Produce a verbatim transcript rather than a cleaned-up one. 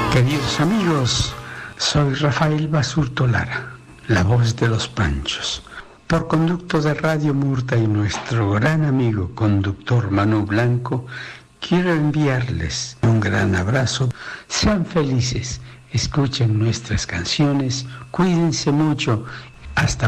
Queridos amigos, soy Rafael Basurto Lara, la voz de los Panchos. Por conducto de Radio Murta y nuestro gran amigo conductor Manu Blanco, quiero enviarles un gran abrazo. Sean felices, escuchen nuestras canciones, cuídense mucho. Hasta